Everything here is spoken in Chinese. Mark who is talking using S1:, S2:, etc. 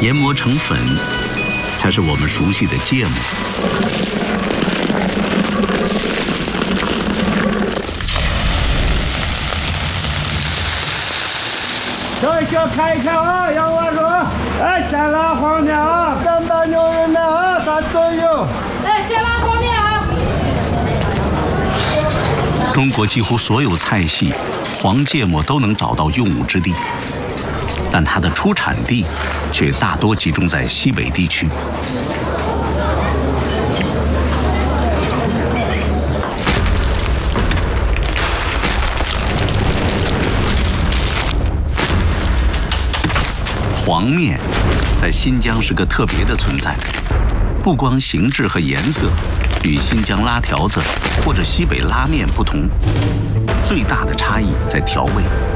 S1: 研磨成粉，才是我们熟悉的芥末。
S2: 小一小看一看啊，杨我说，哎，鲜辣黄面啊，干巴牛肉面啊，啥都有。
S3: 哎，鲜辣黄面啊。
S1: 中国几乎所有菜系，黄芥末都能找到用武之地，但它的出产地却大多集中在西北地区。黄面在新疆是个特别的存在，不光形制和颜色与新疆拉条子或者西北拉面不同，最大的差异在调味。